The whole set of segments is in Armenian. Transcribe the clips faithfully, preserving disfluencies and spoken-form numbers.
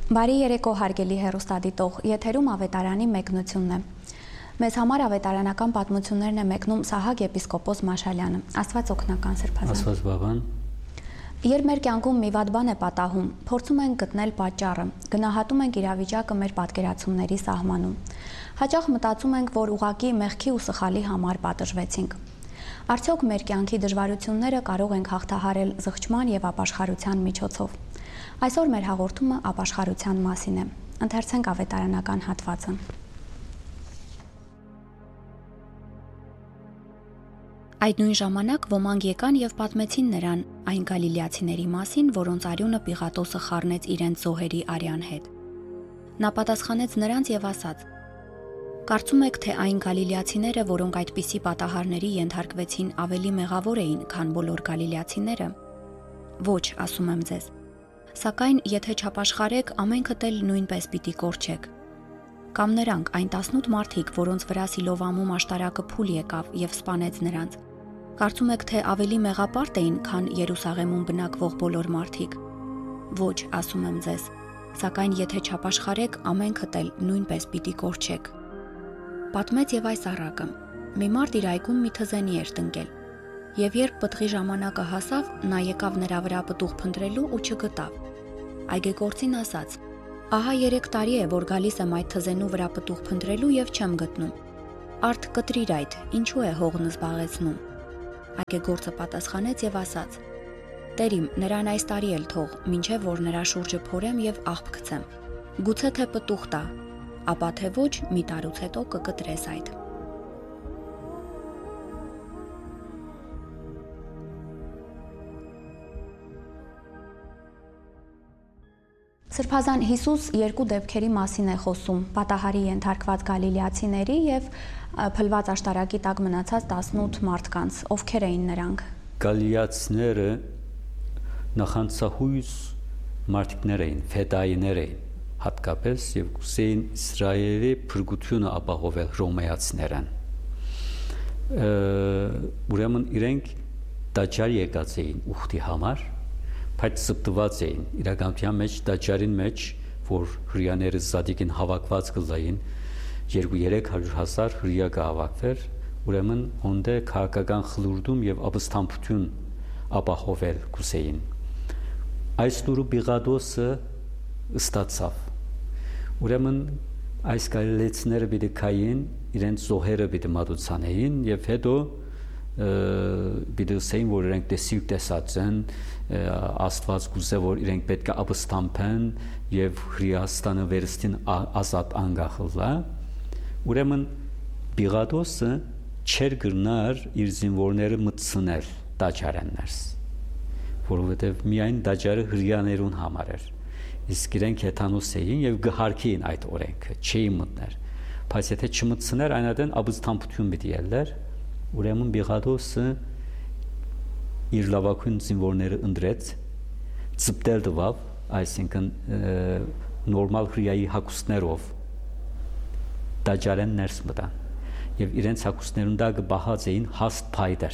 Բարի երեկո հարգելի հեռուստադիտող, եթերում ավետարանի մեկնությունն է։ Մեզ համար ավետարանական պատմություններն է մեկնում Սահակ եպիսկոպոս Մաշալյանը։ Աստված օգնական Սրբազան։ Աստված բավան։ Երբ մեր կյանքում մի վատ բան է պատահում, փորձում ենք գտնել պատճառը, գնահատում ենք իրավիճակը մեր պատկերացումների սահմանում։ Հաճախ մտածում ենք, որ ուղղակի մեղքի ու սխալի համար պատժվեցինք։ Արդյոք մեր կյանքի դժվարությունները կարող ենք հաղթահարել զղջման եւ ապաշխարության միջոցով։ Այսօր մեր հաղորդումը ապաշխարության մասին է։ Ընթերցենք ավետարանական հատվածը։ Այդ նույն ժամանակ ոմանք եկան եւ պատմեցին նրան այն գալիլեացիների մասին, որոնց արյունը Պիղատոսը խառնեց իրենց զոհերի արյան հետ։ Նա պատասխանեց նրանց եւ ասաց. Կարծում եք, թե այն գալիլեացիները, որոնք այդպիսի պատահարների ենթարկվեցին, ավելի մեղավոր էին, քան բոլոր գալիլեացիները։ Ոչ, ասում եմ ձեզ։ Սակայն, եթե չապաշխարեք, ամենքդ էլ նույնպես պիտի կորչեք։ Կամ նրանք, այն տասնութ մարդիկ, որոնց վրա Սիլովամում աշտարակը փուլ եկավ եւ սպանեց նրանց։ Կարծում եք, թե ավելի մեղապարտ էին, քան Երուսաղեմում բնակվող բոլոր մարդիկ։ Ոչ, ասում եմ ձեզ։ Սակայն, եթե չապաշխարեք, ամենքդ էլ նույնպես պիտի կորչեք։ Պատմեց եւ այս առակը. մի մարդ իր այգում մի թզենի էր տնկել, եւ երբ պտղի ժամանակը հասավ, նա եկավ նրա վրա պտուղ փնտրելու ու չգտավ։ Այգեգործին ասաց. Ահա երեք տարի է, որ գալիս եմ այդ թզենու վրա պտուղ փնտրելու եւ չեմ գտնում։ Արդ կտրիր այդ, ինչու է հողն զբաղեցնում։ Այգեգործը պատասխանեց եւ ասաց. Տերիմ, նրան այս տարի էլ թող, մինչեւ որ նրա շուրջը փորեմ եւ աղբ գցեմ։ Գուցե թե պտուղ տա, ապա թե ոչ, մի տարուց հետո կկտրես այդ։ Սրբազան Հիսուս երկու դեպքերի մասին է խոսում՝ պատահարի ենթարկված գալիլեացիների եւ փլված աշտարակի տակ մնացած տասնութ մարդկանց, ովքեր էին նրանք։ Գալիլեացիները նախանցահույս մարդիկներ էին, ֆեդայիներ էին, հատկապես եւ կուսեին Իսրայելի փրկությունը ապահովել հռոմեացիներն։ Ուրեմն իրենք տաճար եկած էին ուխտի համար, բայց սպտված էին իրականության մեջ տաճարին մեջ, որ հրեաները զադիկին հավաքված կլային, երկու-երեք հարյուր հազար հրեա կհավաքվեր, ուրեմն հոնդե քաղաքական խլուրդում եւ ապստամբություն ապահովել կուսեին։ Այս դուրը Պիղատոսը ստացավ։ Ուրեմն այս գալիլեացիները պիտի կային, իրենց զոհերը պիտի մատուցանեին եւ հետո պիտի ասեին, որ իրենք տեսիք տեսած են, Աստված գուզե, որ իրենք պետք է ապստամբեն եւ Հրեաստանը վերստին ազատ անգախլա։ Ուրեմն Պիղատոսը չեր գնար իր զինվորները մտցնել տաճարեններս, որովհետեւ միայն տաճարը հրեաներուն համար էր։ Իսկ իրենք հեթանոս էին եւ գհարքեին այդ օրենքը, չէին մտներ։ Բայց եթե չմտցներ, այնադեն ապստամբություն պիտի ելներ, ուրեմն Պիղատոսը իր լավագույն զինվորները ընդրեց, ծպտել տվավ, այսինքն նորմալ հրեայի հագուստներով տաճարեն ներս մտան եւ իրենց հագուստներուն դակը բահած էին հաստ փայտեր։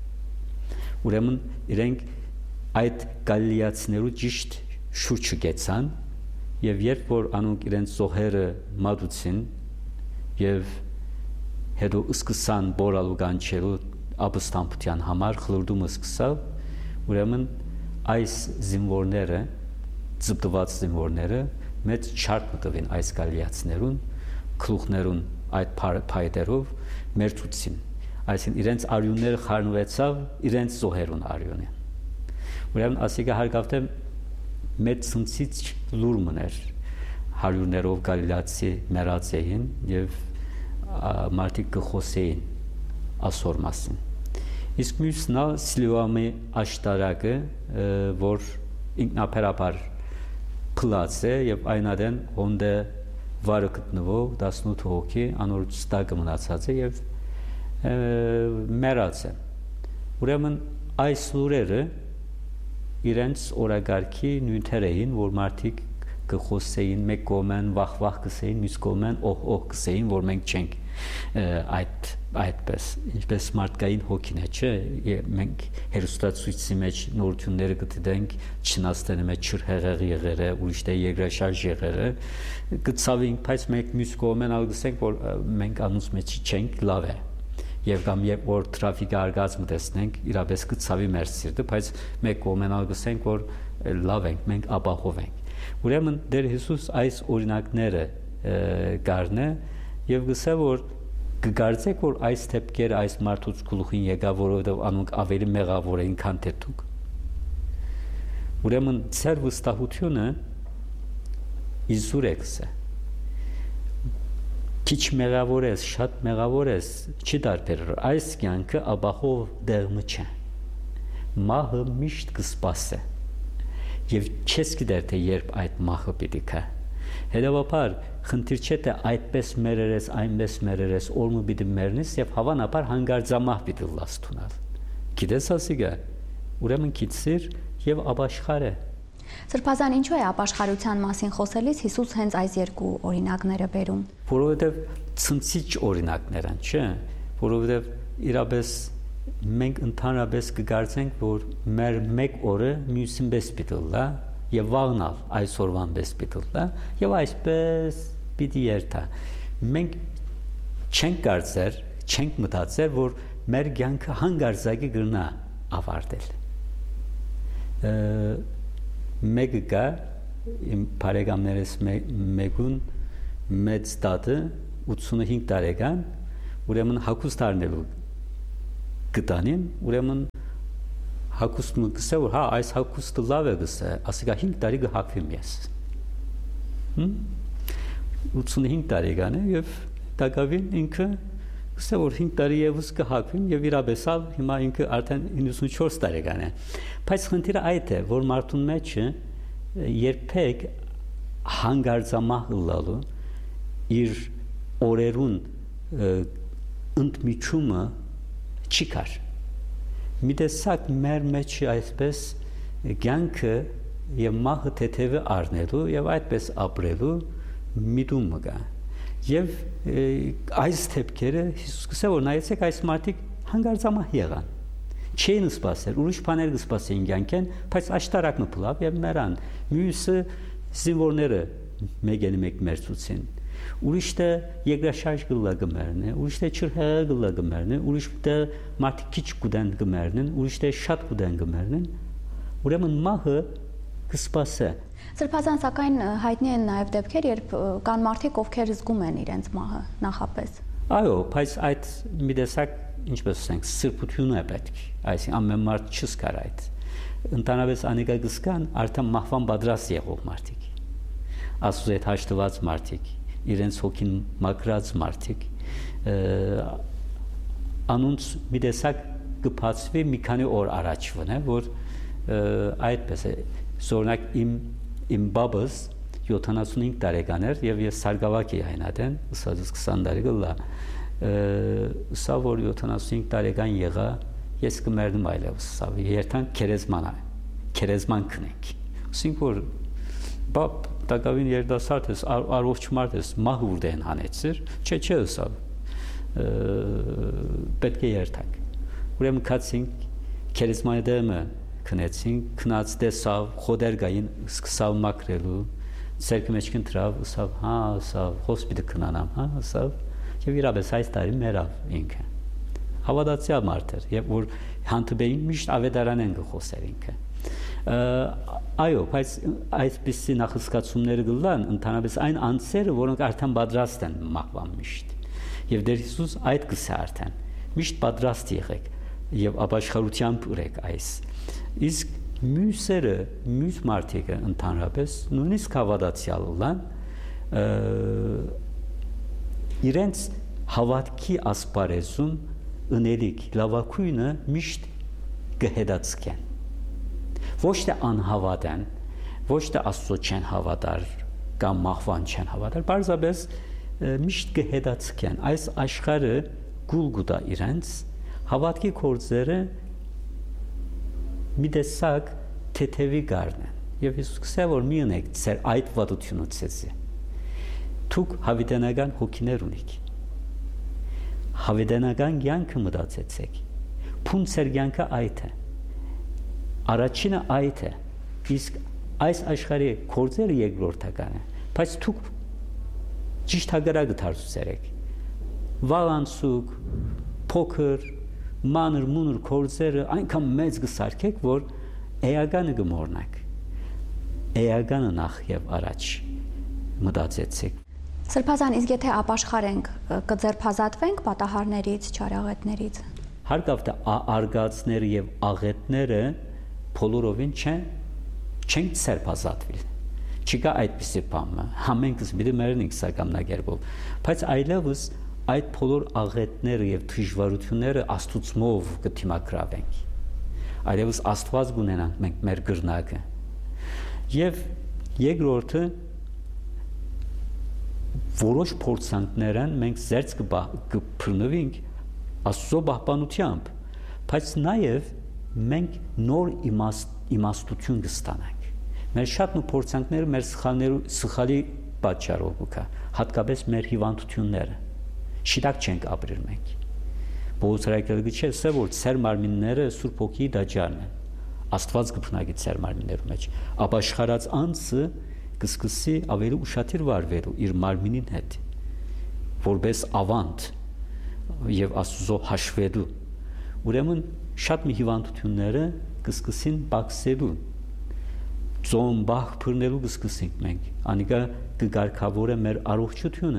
Ուրեմն իրենք այդ գալիլեացիներու ճիշտ շուրջը գեցան եւ երբ որ անոնք իրենց զոհերը մատուցին եւ հետո սկսան բորալու կանչելու ապստամբության համար խլուրդումը սկսավ, ուրեմն այս զինվորները, ծպտված զինվորները մեծ չարք մտվին այս գալիլեացիներուն, գլուխներուն այդ փայտերով մերթուցին, այսինքն իրենց արյունները խառնվեցավ իրենց զոհերուն արյունը։ Ուրեմն ասիկա հարգավտե մեծ ցնցիչ լուր մներ, հարյուրներով գալիլեացի մեռած էին եւ մարդիկ կխոսեին ասոր մասին։ Իսկ մյուսն է Սիլովամի աշտարակը, որ ինքնաբերաբար փլած է եւ այնադեն հոնդե վարը գտնվող տասնութ հոգի անորոց տակը մնացած է եւ մեռած է։ Ուրեմն այս լուրերը իրենց օրագարկի նյութեր էին, որ մարդիկ կխոսեին, մեկ կողմեն վախ-վախ կսեին, մյուս կողմեն օհ-օհ կսեին, որ մենք չենք այդ այդպես, ինչպես մարդկային հոգին է, չէ, մենք հերոստացույցի մեջ նորությունները կդիտենք, չնաստանի մեջ չրհեղեղ եղերը, ուրիշտե երկրաշարժ եղերը, կցավենք, բայց մենք մյուս կողմեն ալ գսենք, որ մենք անուց մեջ չենք, լավ է։ Եվ կամ երբ որ տրաֆիկը արգած մտեսնենք, իրապես կցավի մեր սիրտը, բայց մեկ կողմեն ալ գսենք, որ լավ ենք, մենք ապահով ենք։ Ուրեմն Տեր Հիսուս այս օրինակները գարնե եւ գսե որ կգարձեք որ այս թեփքերը այս մարդուց գլուխին եկավ, որովհետեւ անոնք ավելի մեղավոր էին, քան թե դուք։ Ուրեմն ծեր վստահությունը իզուր է գսե։ Քիչ մեղավոր ես, շատ մեղավոր ես, չի դարբերır։ Այս կյանքը ապահով դեղը չէ։ Մահը միշտ կսպասե։ Եվ չես գիտեր թե երբ այդ մահը պիտի գա։ Հետևաբար խնդիր չէ թե այդպես մերերես, այնպես մերերես, օրը պիտի մեռնես եւ հավանաբար հանգարձամահ պիտի լաս տունալ։ Գիտես ասիգա, ուրեմն քիծիր եւ ապաշխար է։ Սրբազան ինչու է ապաշխարության մասին խոսելիս Հիսուս հենց այս երկու օրինակները բերում։ Որովհետեւ ցնցիչ օրինակներ են, չէ՞, որովհետեւ իրապես մենք ընդհանրապես կգարձենք, որ մեր մեկ օրը մյուսին պես պիտի լա եւ վաղնալ այսօրվան պես պիտի լա եւ այսպես պիտի երթա։ Մենք չենք կարծեր, չենք մտածեր, որ մեր կյանքը հանգարձակի կգնա ավարտել։ Մեկը կա իմ բարեկամներս մեկուն մեծ տատը ութսունհինգ տարեկան, ուրեմն հագուստ առնելու գտանին, ուրեմն հագուստը գսե որ հա այս հագուստը լավ է գսե, ասիկա հինգ տարի կհագվեմ ես։ ութսունհինգ տարեկան է եւ տակավին ինքը գսե որ հինգ տարի եւս կհագվեմ եւ իրաբեսալ հիմա ինքը արդեն իննսունչորս տարեկան է։ Բայց խնդիրը այդ է, որ մարդուն մեջ երբեք հանգարձամահ լալու իր օրերուն ընդմիջումը չի կար։ Մի տեսակ մեր մեջ այսպես կյանքը եւ մահը թեթևը առնելու եւ այդպես ապրելու միտումը կա։ Եվ այս թեփքերը Հիսուս գսե որ նայեցեք այս մարդիկ հանգարձամահ եղան։ Չէին սպասել, ուրիշ բաներ կսպասեին կյանքեն, բայց աշտարակը փլավ եւ մեռան։ Մյուսը զինվորները մեկ-ել մեկ մերցուցին։ Ուրիշտե երկրաշարժ գլա գմերնե, ուրիշտե չրհեղ գլա գմերնե, ուրիշտե մարդիկ քիչ կուդեն գմերնեն, ուրիշտե շատ կուդեն գմերնեն։ Ուրեմն մահը կսպասե։ Սրբազան սակայն հայտնի են նաև դեպքեր, երբ կան մարդիկ, ովքեր զգում են իրենց մահը նախապես։ Այո, բայց այդ մի տեսակ, ինչպես ասենք, սրբություն է պետք, այսինքն ամեն մարդ չզգար այդ։ Ընդհանրապես անիկա գսկան արդեն մահվան պատրաստ եղող մարդիկ։ Աստծո հետ հաշտված մարդիկ, իրենց հոգին մաքրած մարդիկ, անոնց մի տեսակ կփածվի մի քանի օր առաջվն է, որ այդպես է, օրինակ իմ իմ բաբս յոթանասունհինգ տարեկան էր եւ ես Սարգսակի այնադեն, ըսած քսան տարի գլա, սա որ յոթանասունհինգ տարեկան եղա, ես կմեռնում այլևս, սա երթան քերեզման է, քերեզման կնենք։ Ասենք որ բաբ տակավին երդասարդ ես, առողջ մարդ ես, մահ ուր դեն հանեցիր, չէ չէ սա պետք է երթանք։ Ուրեմն կացինք քերեզմանի դեմը քնեցինք, քնած տեսավ, խոդեր գային, սկսավ մաքրելու, ցերկի մեջ կընտրավ, ասավ, հա, ասավ, հոսպիտալ քնանամ, հա, ասավ, եւ իրապես այս տարի մեռավ ինքը։ Հավատացյալ մարդ էր, եւ որ հանդիպեին միշտ ավետարանեն գխոսեր ինքը։ Այո, բայց այսպիսի նախասկացումները գլան, ընդհանրապես այն անձերը, որոնք արդեն պատրաստ են մահվան միշտ։ Եվ Տեր Հիսուս այդ գսե արդեն, միշտ պատրաստ եղեք եւ ապաշխարությամբ ուրեք այս։ Իսկ մյուսերը, մյուս մարդիկը ընդհանրապես նույնիսկ հավատացյալ լան իրենց հավատքի ասպարեզում ընելիք լավակույնը միշտ կհետացկեն։ Ոչ թե անհավատ են, ոչ թե Աստծո չեն հավատար կամ մահվան չեն հավատար, բարձրապես միշտ կհետացկեն։ Այս աշխարհը գուլ գուտա իրենց հավատքի գործերը մի տեսակ թեթևի գարնեն Եվ Հիսուս կսե որ մի ունեք ծեր այդ վատությունը ցեզի։ Դուք հավիտենական հոգիներ ունիք։ Հավիտենական կյանքը մտածեցեք։ Փունցեր կյանքը այդ է։ Առաջինը այդ է։ Իսկ այս աշխարհի կորձերը երկրորդական է։ Բայց դուք ճիշտ հագարակը դարձուցերեք։ Վաղանցուկ, փոքր, մանր մունր կորձերը այնքան մեծ կսարքեք, որ էականը կմոռնաք։ Էականը նախ եւ առաջ մտածեցեք։ Սրբազան, իսկ եթե ապաշխարենք, կձերբազատվենք պատահարներից, չարաղետներից։ Հարկավ թե արգածները եւ աղետները բոլորովին չեն չեն ձերբազատվել։ Չկա այդպիսի բան։ Համենքս մի մերնիկ սակամնագերբով։ Բայց այլևս այդ բոլոր աղետները եւ դժվարությունները Աստծուով կդիմակրավենք։ Այլևս Աստված կունենանք մենք մեր գրնակը։ Եվ երկրորդը որոշ փորձանքներն մենք զերծ կփռնվենք Աստծո պահպանությամբ, բայց նաև մենք նոր իմաստ, իմաստություն կստանանք։ Մեր շատ ու փորձանքները մեր սխալներու սխալի պատճառով կա, հատկապես մեր հիվանդությունները։ Շիտակ չենք ապրել մենք։ Բողոսարակելը չէ, սա որ ծեր մարմինները Սուրբ Հոգի դաջարն են։ Աստված կփնագի ծեր մարմիններու մեջ։ Ապաշխարած անձը կսկսի ավելի ուշադիր վարվելու իր մարմինին հետ, որպես ավանդ եւ Աստծո հաշվելու։ Ուրեմն շատ մի հիվանդությունները կսկսին բացելու, ծոմ բախ բռնելու կսկսենք մենք, անիկա կգարկավորե մեր առողջությունը։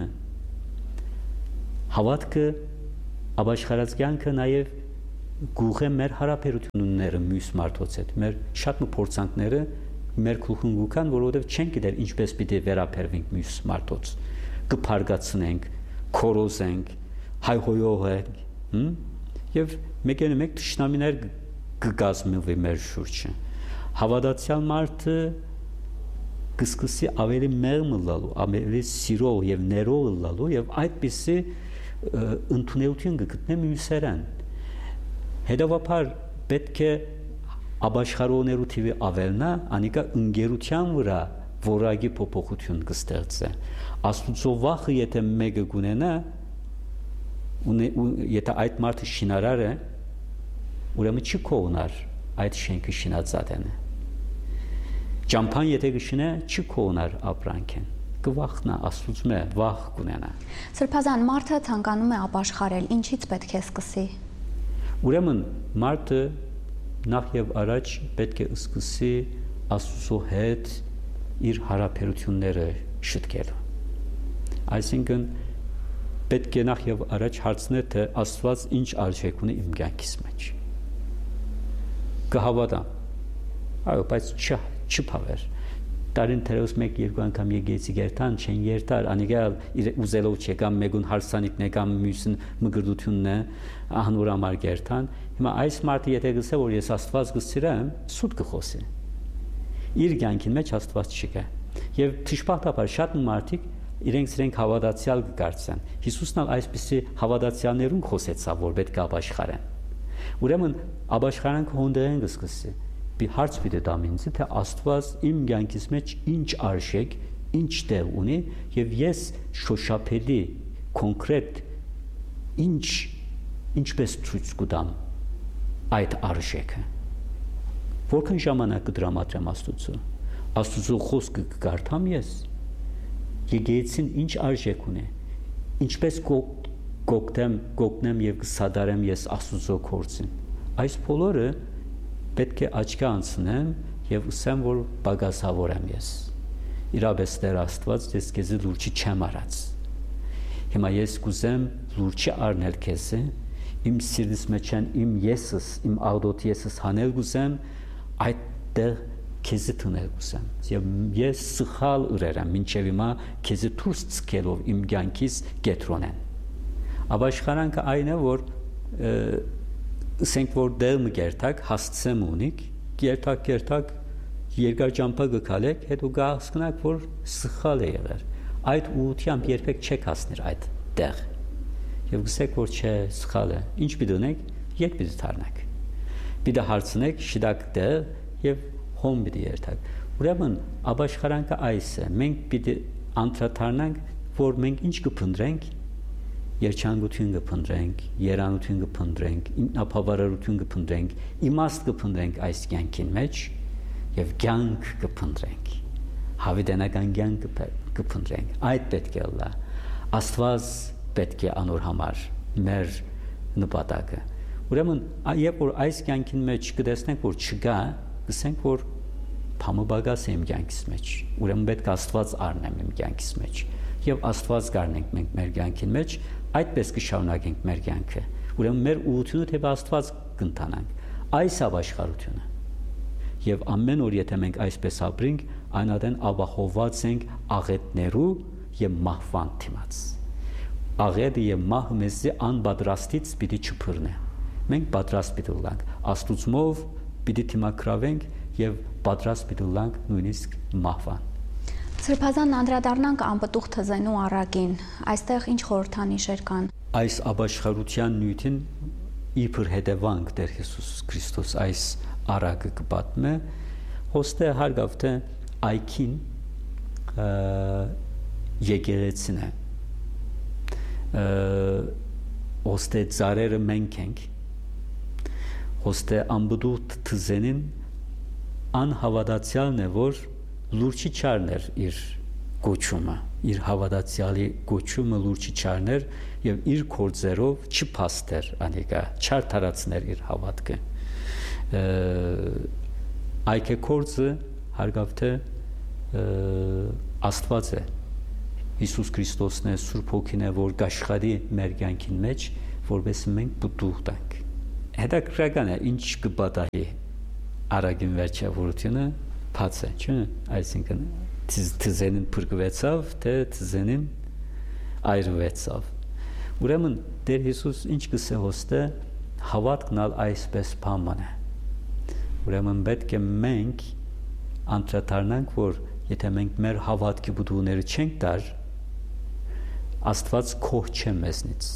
Հավատքը, ապաշխարած կյանքը նաեւ գուղե մեր հարաբերությունները մյուս մարդոց հետ, մեր շատ մի փորձանքները մեր քուխունգուկան, որովհետև չենք գիտեր ինչպես պիտի վերաբերվենք մյուս մարդոց, կփարգացնենք, քորոզենք, հայհոյողենք, եւ մեկը մեկ թշնամիներ կգազմվի մեր շուրջը։ Հավատացյալ մարդը կսկսի ավելի մեղմ լալու, ավելի սիրող եւ ներող լալու եւ այդպիսի ընդունելություն կգտնի մյուսերան։ Հետևաբար պետք է ապաշխարողներու թիվը ավելնա, անիկա ընկերության վրա որակի փոփոխություն կստեղծե։ Աստուծո վախը եթե մեկը գունենա, եթե այդ մարդը շինարար է, ուրեմն չի կողնար այդ շենքը շինածատենը։ Ճամփան եթե կշինե, չի կողնար ապրանքեն։ Կվախնա Աստուծո վախ կունենա։ Սրբազան, մարդը ցանկանում է ապաշխարել, ինչից պետք է սկսի։ Ուրեմն մարդը նախ եւ առաջ պետք է սկսի Աստծո հետ իր հարաբերությունները շտկելու։ Այսինքն պետք է նախ եւ առաջ հարցնել թե Աստված ինչ արժեք ունի իմ կյանքիս մեջ։ Կհավատամ։ Այո, բայց չ չփավեր։ Տարին թերոս մեկ երկու անգամ եկեցի գերտան, չեն երթար, անիկալ ուզելով չեկամ մեկուն հարսանիքն եկամ մյուսն մգրդությունն է, ահնուր համար գերտան։ Հիմա այս մարդը եթե գսե որ ես Աստված կսիրեմ, սուտ կխոսի։ Իր կյանքին մեջ Աստված չկա։ Եվ թշպախտաբար շատ մարդիկ իրենք իրենք հավատացյալ կկարծեն։ Հիսուսն ալ այսպիսի հավատացյալներուն խոսեցավ, որ պետք է ապաշխարեն։ Ուրեմն ապաշխարանքը հոնդերեն կսկսի։ Մի հարց պիտի տամ ինձ, թե Աստված իմ կյանքիս մեջ ինչ արժեք, ինչ տեղ ունի եւ ես շոշափելի կոնկրետ ինչ ինչպես ցույց կտամ այդ արժեքը։ Որքան ժամանակ կդրամատրեմ Աստծո։ Աստծո խոսքը կկարդամ ես։ Եկեղեցին ինչ արժեք ունի։ Ինչպես կօգտեմ, կօգնեմ եւ կսադարեմ ես Աստծո գործին։ Այս բոլորը պետք է աչքի անցնեմ եւ ասեմ, որ բագասավոր եմ ես։ Իրապես Տեր Աստված ես քեզ լուրջ չեմ արած։ Հիմա ես կուզեմ լուրջ առնել քեզ, իմ սիրտիս մեջ իմ եսս, իմ աղդոտ եսս հանել կուզեմ, այդտեղ քեզ տնել կուզեմ։ Եվ ես սխալ ուրեր եմ, մինչև հիմա քեզ դուրս ցկելով իմ կյանքից կետրոնեն։ Ապաշխարանքը այն է, որ ասենք որ դեր մգերտակ հասցեմ ունիք, գերտակ գերտակ երկար ճամփա գկալեք, հետո գահսկնակ որ սխալ է եղել։ Այդ ուությամբ երբեք չեք հասներ այդ տեղ։ Եվ գսեք որ չէ սխալ է։ Ինչ պիտի ունեք, երբ պիտի դառնաք։ Պիտի հարցնեք շիդակ տեղ եւ հոմ պիտի երթակ։ Ուրեմն ապաշխարանքը այս է, մենք պիտի անդրադառնանք, որ մենք ինչ կփնտրենք, երջանկություն կփնտրենք, երանություն կփնտրենք, ինքնաբավարարություն կփնտրենք, իմաստ կփնտրենք այս կյանքին մեջ եւ կյանք կփնտրենք, հավիտենական կյանք կփնտրենք։ Այդ պետք է լա։ Աստված պետք է անոր համար մեր նպատակը։ Ուրեմն երբ որ այս կյանքին մեջ կտեսնենք, որ չկա, կսենք, որ փամոբագաս եմ կյանքից մեջ։ Ուրեմն պետք է Աստված առնեմ իմ կյանքից մեջ։ Եվ Աստված գարնենք մենք մեր կյանքին մեջ, այդպես կշարունակենք մեր կյանքը։ Ուրեմն մեր ուղղությունը թե Աստված կընթանանք։ Այս ապաշխարությունը։ Եվ ամեն օր եթե մենք այսպես ապրենք, այնադեն ապահովված ենք աղետներու եւ մահվան դիմաց։ Աղետը եւ մահը մեզ անպատրաստից պիտի չփռնե։ Մենք պատրաստ պիտի լինենք, Աստուծմով պիտի դիմակրավենք եւ պատրաստ պիտի լինենք նույնիսկ մահվան։ Սրբազան անդրադառնանք անպտուղ թզենու առակին, այստեղ ինչ խորհրդանիշեր կան։ Այս ապաշխարության նյութին իբր հետևանք Տեր Հիսուս Քրիստոս այս առակը կպատմե, հոստե հարգավ թե այքին եկեղեցին է, հոստե ծարերը մենք ենք, հոստե անպտուղ թզենին անհավատացյալն է, որ լուրջի չարներ իր գոչումը, իր հավատացյալի գոչումը լուրջի չարներ եւ իր կորձերով չփաստեր անիկա, չարթարացներ իր հավատքը։ Այքե կորձը հարգավ թե Աստված է, Հիսուս Քրիստոսն է, Սուրբ Հոգին է, որ գաշխարի մեր կյանքին մեջ, որովհետեւ մենք պտուղ տանք։ Հետաքրքրական է, ինչ կպատահի առագին վերջավորությունը բաց է, չէ՞, այսինքն թզենին փրկվեցավ, թե թզենին այրվեցավ։ Ուրեմն Տեր Հիսուս ինչ կսե հոստե հավատքն ալ այսպես բան է։ Ուրեմն պետք է մենք անդրադառնանք, որ եթե մենք մեր հավատքի բուդուները չենք տար, Աստված քոհ չէ մեզնից։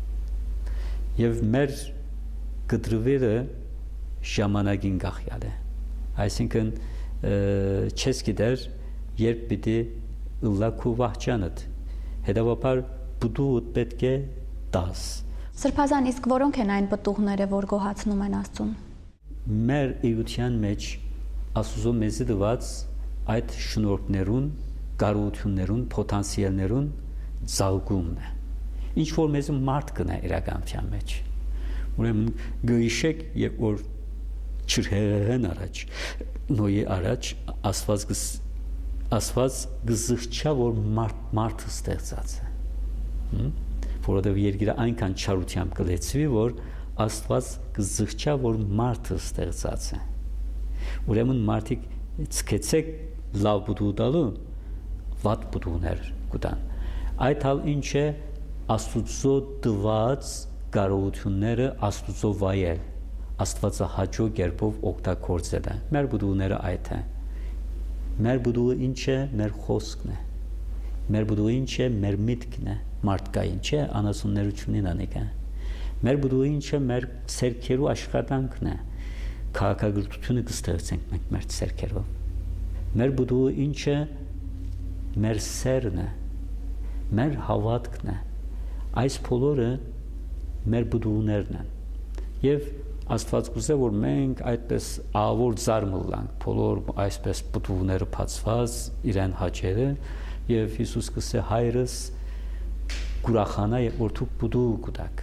Եվ մեր գդրվերը ժամանակին գախյալ է։ Այսինքն չես գիտեր երբ պիտի ըլլակու վահճանդ, հետևաբար բուդուդ պետք է տաս։ Սրբազան, իսկ որոնք են այն պտուղները, որ գոհացնում են Աստծուն։ Մեր էության մեջ Աստուծո մեզի դված այդ շնորհներուն, կարողություններուն, պոտենցիալներուն զարգումն է։ Ինչ որ մեզ մարդ կնա իրականության մեջ։ Ուրեմն գույշեք, երբ որ չրհեղեն առաջ, նոյի առաջ Աստված Աստված գզղչա, որ մարդ մարդը ստեղծած է։ Որովհետև երկիրը այնքան չարությամբ կլեցվի, որ Աստված գզղչա, որ մարդը ստեղծած է։ Ուրեմն մարդիկ ցկեցեք լավ բուդու տալու, վատ բուդուներ կտան։ Այդ հալ ինչ է Աստուծո տված կարողությունները Աստուծո վայել, Աստվածահաճո կերպով օգտագործելը։ Մեր բուդուները այդ է։ Մեր բուդուը ինչ է, մեր խոսքն է։ Մեր բուդուը ինչ է, մեր միտքն է, մարդկային չէ, անասուններությունին անիկա։ Մեր բուդուը ինչ է, մեր ցերքերու աշխատանքն է։ Քաղաքագրությունը կստեղծենք մենք մեր ցերքերով։ Մեր բուդուը ինչ է, մեր սերն է, մեր հավատքն է։ Այս բոլորը մեր բուդուներն են։ Եվ Աստված կուզե, որ մենք այդպես ավոր ծարմլանք, բոլոր այսպես բուդուները բացված իրեն հաճերը, եւ Հիսուս կսե հայրս կուրախանա, որ դուք բուդու կուտակ։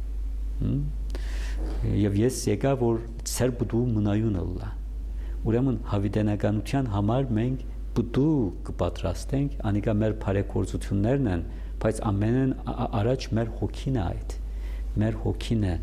Եվ ես եկա, որ ծեր բուդու մնայունը լա։ Ուրեմն հավիտենականության համար մենք բուդու կպատրաստենք, անիկա մեր բարեգործություններն են, բայց ամենն առաջ մեր հոգին է այդ։ Մեր հոգին է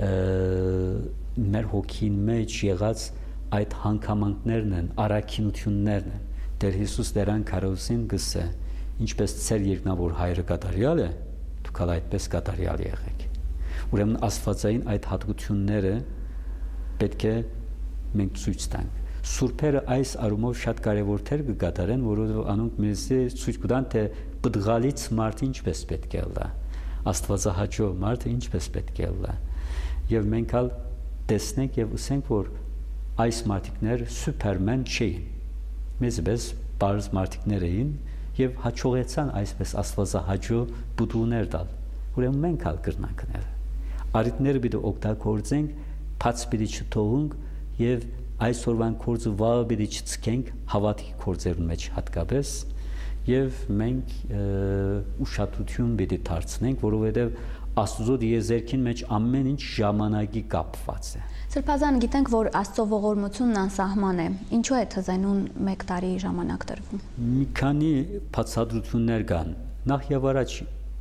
մեր հոգին մեջ եղած այդ հանգամանքներն են, առաքինություններն են։ Տեր Հիսուս դերան քարոզին գսե, ինչպես ծեր երկնավոր հայրը կատարյալ է, դուք ալ այդպես կատարյալ եղեք։ Ուրեմն աստվածային այդ հատկությունները պետք է մենք ցույց տանք։ Սուրբերը այս առումով շատ կարևոր թեր կկատարեն, որովհետև անոնք մեզ ցույց կտան, թե բդղալից մարդ ինչպես պետք է լա, աստվածահաճո մարդը ինչպես պետք է լա։ Եվ մենք ալ տեսնենք եւ ասենք, որ այս մարդիկներ սուպերմեն չէին։ մեզպես բարձ մարդիկներ էին եւ հաջողեցան այսպես աստվածահաճո բուդուներ տալ։ Ուրեմն մենք ալ կրնանքներ։ Արիտները պիտի օգտագործենք, բաց պիտի չթողենք եւ այսօրվան կորձը վաղը պիտի չցկենք հավատքի կորձերուն մեջ հատկապես եւ մենք ուշադրություն պիտի դարձնենք, որովհետեւ Աստծո դիեզերքին մեջ ամեն ինչ ժամանակի կապված է։ Սրբազան գիտենք, որ Աստծո ողորմությունն անսահման է։ Ինչու է թզենուն մեկ տարի ժամանակ տրվում։ Մի քանի բացատրություններ կան։ Նախ եւ առաջ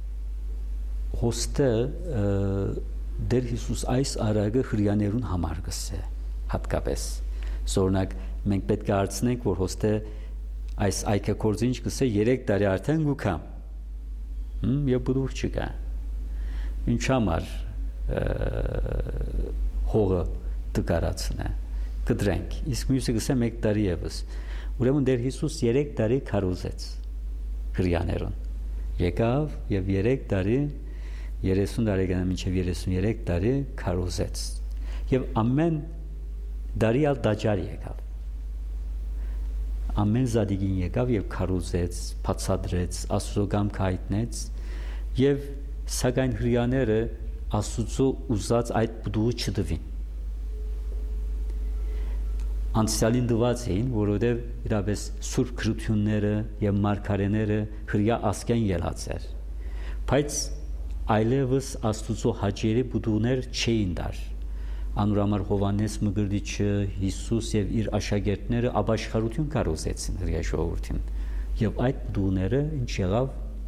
հոստը Դեր Հիսուս այս արագը հրյաներուն համար գսե հատկապես։ Զորնակ մենք պետք է հարցնենք, որ հոստը այս այկեքորձը ինչ գսե երեք տարի արդեն գուքամ։ Հմ եւ բուդուր չկա։ Ինչ համար հողը դկարացնե կդրենք իսկ մյուսը գսե մեկ տարի եւս ուրեմն Դեր Հիսուս երեք տարի քարոզեց հրյաներուն եկավ եւ երեք տարի երեսուն տարեկանա մինչեւ երեսուներեք տարի քարոզեց եւ ամեն դարի ալ դաջար եկավ ամեն զադիգին եկավ եւ քարոզեց բացադրեց Աստծո կամքը հայտնեց եւ սակայն հրյաները Աստծո ուզած այդ բուդուը չդվին անցյալին դված էին, որովհետև իրապես սուրբ գրությունները եւ մարգարեները հրյա ասկեն ելած էր։ Բայց այլևս Աստծո հաճերի բուդուներ չէին դար։ Անուրամար Հովանես Մգրտիչը, Հիսուս եւ իր աշակերտները ապաշխարություն կարողացեցին հրյա ժողովրդին։ Եվ այդ բուդուները ինչ եղավ։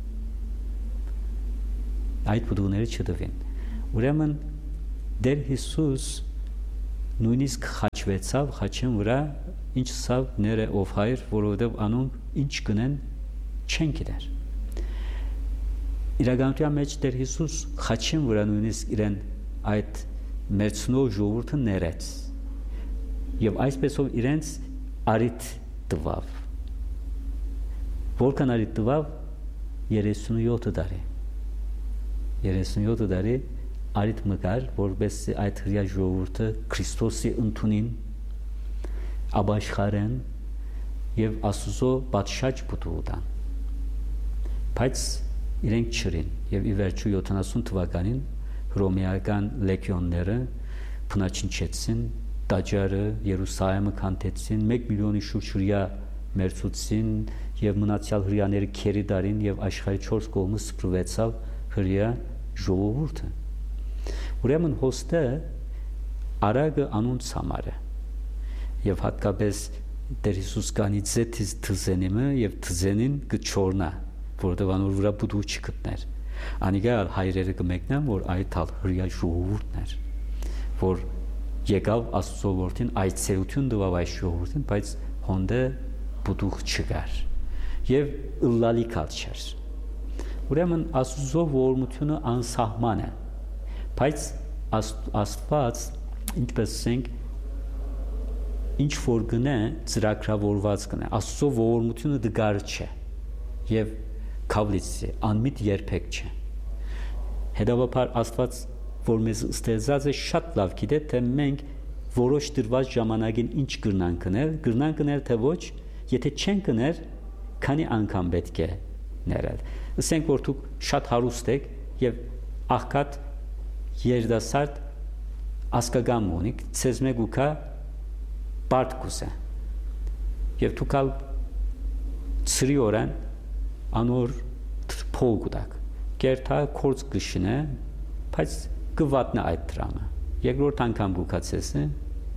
Այդ բուդուները չդվին։ Ուրեմն Դեր Հիսուս նույնիսկ խաչվեցավ խաչեն վրա ինչ սավ ները ով հայր որովհետև անուն ինչ կնեն չեն գիտեր իրականության մեջ Տեր Հիսուս խաչեն վրա նույնիսկ իրեն այդ մերցնող ժողովուրդը ներեց եւ այսպեսով իրենց արիտ տվավ որքան արիտ տվավ երեսունյոթ տարի երեսունյոթ տարի արիտ մկար, որպես այդ հրյա ժողովուրդը Քրիստոսի ընդունին, ապաշխարեն եւ Աստծո պատշաճ բուդուդան։ Բայց իրենք չրին եւ ի վերջո յոթանասուն թվականին հռոմեական լեգիոնները փնաչնչեցին, տաճարը Երուսաղեմը քանդեցին, մեկ միլիոնի շուրջ հրյա մերցուցին եւ մնացյալ հրյաները քերի դարին եւ աշխարհի չորս կողմը սփռվեցավ հրյա ժողովուրդը։ Ուրեմն հոստը արագը անունց համար է եւ հատկապես Տեր Հիսուս կանի ձեթից թզենիմը եւ թզենին կչորնա որովհետեւ անոր վրա բուդու չգտներ անիգա հայրերը կմեկնան որ այդ հրյա ժողովուրդն էր որ եկավ Աստծո որդին այցելություն տվավ այս ժողովրդին բայց հոնդը բուդու չկար եւ ըլլալիկալ չէր ուրեմն Աստծո ողորմությունը անսահման է բայց Աստված ինչպես ասենք ինչ որ գնե ծրագրավորված գնե Աստծո ողորմությունը դգար չէ եւ քավլիցի անմիտ երբեք չէ հետեւաբար Աստված որ մեզ ստեղծած է շատ լավ գիտե թե մենք որոշ դրված ժամանակին ինչ կրնան կնել կրնան կնել թե ոչ եթե չեն կներ քանի անգամ պետք է ներել ասենք որ դուք շատ հարուստ եք եւ աղքատ երդասարդ ասկագամ ունիք ցեզ մեկ ուքա բարդ կուսե եւ դուքալ ծրի օրան անոր փող գուտակ կերթա կորց կշինե բայց կվատնա այդ դրամը երկրորդ անգամ գուքացես է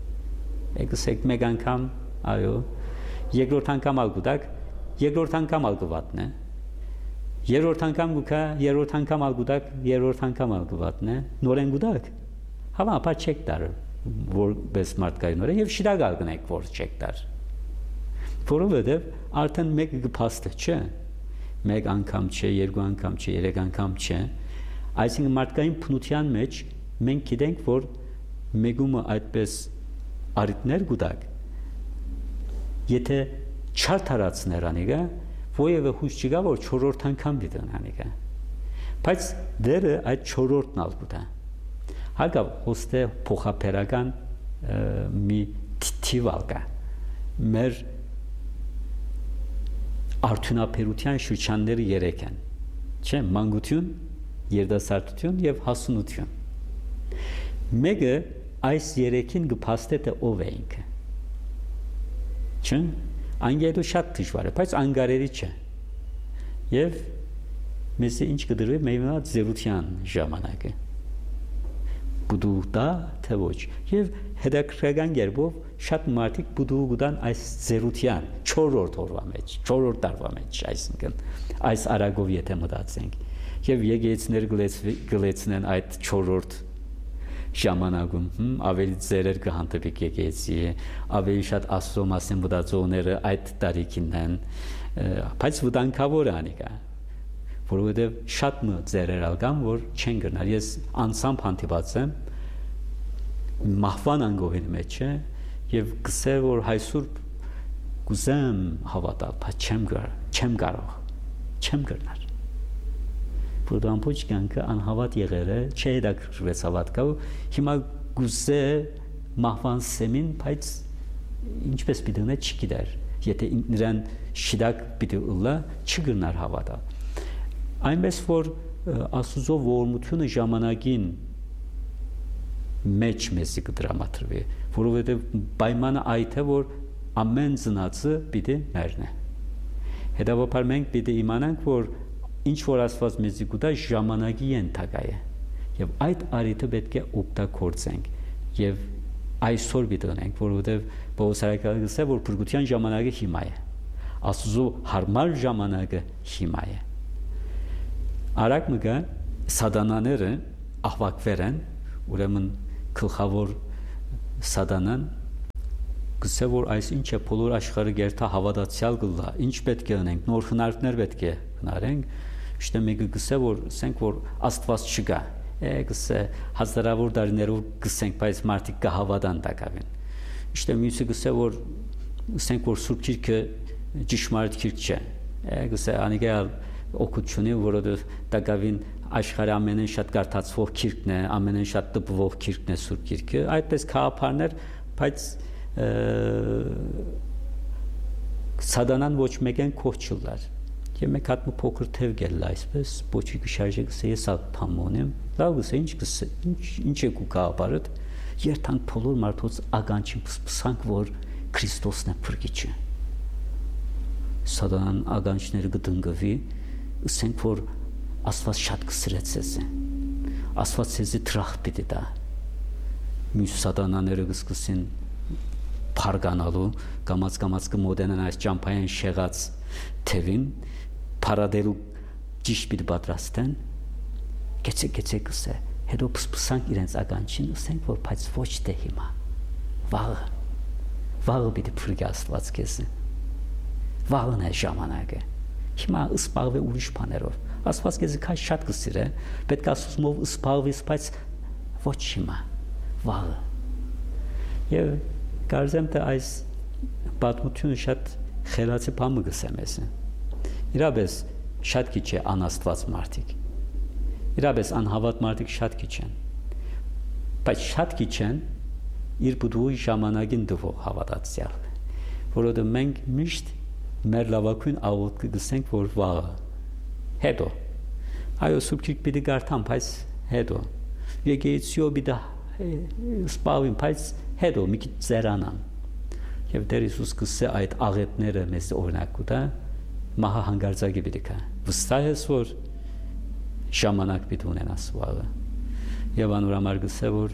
եկսեք մեկ անգամ այո երկրորդ անգամ ալ գուտակ երկրորդ անգամ ալ կվատնե երրորդ անգամ գուքա երրորդ անգամ ալ գուտակ երրորդ անգամ ալ կվատնե նորեն գուտակ հավա ապա չեք տար որպես մարդկային օրը եւ շիրագալ գնեք որ չեք տար որովհետեւ արդեն մեկը կփաստը չէ մեկ անգամ չէ երկու անգամ չէ երեք անգամ չէ այսինքն մարդկային փնության մեջ մենք գիտենք որ մեգումը այդպես արիտներ գուտակ եթե չարթարացներ անիգա Ոևը հույս չկա որ չորրորդ անգամ դիտեն անիկա բայց դերը այդ չորրորդն ալ գուտա հագավ հոստե փոխապերական մի թիվալ կա մեր արդյունաբերության շրջանները երեք են, չէ՞, մանկություն, երիտասարդություն եւ հասունություն։ Մեկը այս երեքին կփաստե թե ով է ինքը։ Չէ՞, անգելու շատ դժվար է, բայց անգարերի չէ։ Եվ մեզ ինչ կդրվի մենա զերության ժամանակը։ Բուդու դա թե ոչ։ Եվ հետաքրքրական երբով շատ մարդիկ բուդու գտան այս զերության չորրորդ օրվա մեջ, չորրորդ տարվա մեջ, այսինքն այս արագով եթե մտածենք։ Եվ եկեղեցիներ գլեցնեն այդ չորրորդ ժամանակում, ավելի ծերեր կհանդիպի եկեղեցի, ավելի շատ Աստծո մասին մտածողները այդ տարիքին են, բայց վտանգավոր է անիկա, որովհետև շատ մը ծերեր ալկան, որ չեն գնալ։ Ես անցամբ հանդիպած եմ մահվան անգովին մեջ է եւ գսե որ այսօր կուզեմ հավատալ, բայց չեմ գար, չեմ կարող, չեմ գնալ։ Որտեղ ամբողջ կյանքը անհավատ եղել է, չհետաքրքրվեց հավատքով, հիմա գուզե մահվան սեմին, բայց ինչպես պիտի ունե չգիտեր, եթե նրան շիդակ պիտի ուլա, չգնար հավատալ։ Այնպես որ Աստծո ողորմությունը ժամանակին մեջ մեզի կդրամատրվի, որովհետև պայմանը այդ է, որ ամեն ծնածը պիտի մեռնի։ Հետևաբար մենք պիտի իմանանք, որ ինչ որ Աստված մեզի կուտա ժամանակի ենթակա է, եւ այդ արիթը պետք է օգտագործենք եւ այսօր պիտի ունենք, որովհետև Պողոս արաքյալը գսե, որ փրկության ժամանակը հիմա է, Աստծո հարմար ժամանակը հիմա է։ Արագ մգա սատանաները ահվակվեր են, ուրեմն գլխավոր սատանան գսե որ այս ինչ է բոլոր աշխարհը գերտա հավատացյալ գլա, ինչ պետք է անենք, նոր հնարքներ պետք է հնարենք, իշտե մեկը գսե որ ասենք որ Աստված չկա, է գսե հազարավոր տարիներով գսենք, բայց մարդիկ կհավատան տակավին։ Իշտե մյուսը գսե որ ասենք որ Սուրբ Գիրքը ճշմարիտ գիրք չէ, է գսե անիկալ օգուտունի, որովհետև տակավին աշխարհի ամենեն շատ կարդացվող գիրքն է, ամենեն շատ տպվող գիրքն է Սուրբ Գիրքը, այդպես քաղաքարներ, բայց սատանան ոչ մեկեն կողչուլար։ Եվ մեկ հատ փոքր թև գել այսպես, ոչի գշարժը գսե ես ափամոնեմ, լավ գսե ինչ գսե, ինչ ինչ է կու քաղաքարդ, երթանք բոլոր մարդոց ագանչին փսփսանք, որ Քրիստոսն է փրկիչը։ Սատանան ագանչները գտնգվի, ասենք որ Աստված շատ կսրեց ես է, Աստված սեզի թրախ պիտի դա, մյուս սատանաները գսկսին փարգանալու, կամաց-կամաց կմոտենան այս ճամփային շեղած թևին, փարադելու ճիշտ պիտի պատրաստեն, գեցե-գեցե գսե, հետո փսփսանք իրենց ականջին, ասենք որ բայց ոչ թե հիմա, վաղը, վաղը պիտի փրկի Աստված քեզ, վաղն է ժամանակը, հիմա ըսպաղվե ուրիշ բաներով, Աստված քեզ քաշ շատ կսիրե, պետք է Աստծով ըսպաղվես, բայց ոչ հիմա, վաղը։ Եվ կարծեմ թե այս պատմությունը շատ խելացի բան գսեմ ես։ Իրապես շատ քիչ է անաստված մարդիկ։ Իրապես անհավատ մարդիկ շատ քիչ են։ Բայց շատ քիչ են իր բուդուի ժամանակին դվող հավատացյալ։ Որովհետև մենք միշտ մեր լավագույն աղոթքը գսենք որ վաղը, հետո։ Այո, Սուրբ Գիրք պիտի կարդամ, բայց հետո։ Եկեղեցիով պիտի սպառվեմ, բայց հետո մի քիչ ծերանամ։ Եվ Տեր Հիսուս գսե այդ աղետները մեզ օրինակ կտա, մահա հանգարձակի պիտի կա։ Վստահ ես որ ժամանակ պիտի ունենաս վաղը։ Եվ անորամար գսե որ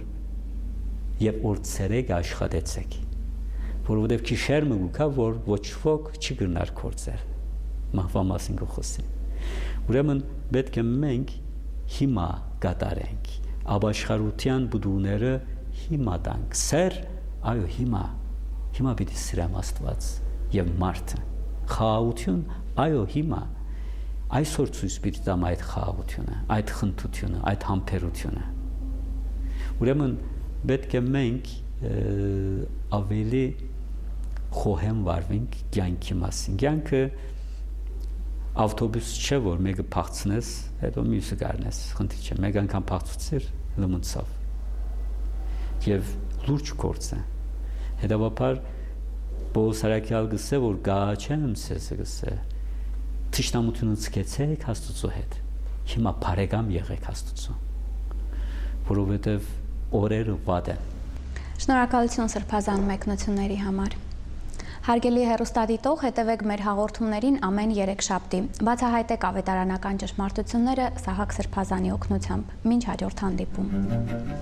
եւ օր ցերեկ աշխատեցեք, որովհետեւ քիշերմը գուկա որ ոչ ոք չի գնար կործել։ Մահվա մասին գխոսի։ Ուրեմն պետք է մենք հիմա կատարենք ապաշխարության բուդուները հիմա տանք։ Սեր, այո հիմա, հիմա պիտի սիրեմ Աստված եւ մարդը։ Խաղաղություն, այո հիմա, այսօր ցույց պիտի տամ այդ խաղաղությունը, այդ խնդությունը, այդ համբերությունը։ Ուրեմն պետք է մենք ավելի խոհեմ վարվենք կյանքի մասին։ Կյանքը ավտոբուս չէ, որ մեկը փախցնես, հետո մյուսը գարնես, խնդիր չէ, մեկ անգամ փախցուցիր, լմնցավ։ Եվ լուրջ գործ է։ Հետևաբար Պողոս արաքյալ գսե, որ գաչեմ ցես գսե, թշնամությունը ցկեցեք Աստծո հետ։ Հիմա բարեկամ եղեք Աստծո, որովհետև օրերը վատ են։ Շնորհակալություն սրբազան մեկնությունների համար։ Հարգելի հեռուստադիտող, հետևեք մեր հաղորդումներին ամեն երեքշաբթի։ Բացահայտեք ավետարանական ճշմարտությունները Սահակ Սրբազանի օգնությամբ։ Մինչ հաջորդ հանդիպում։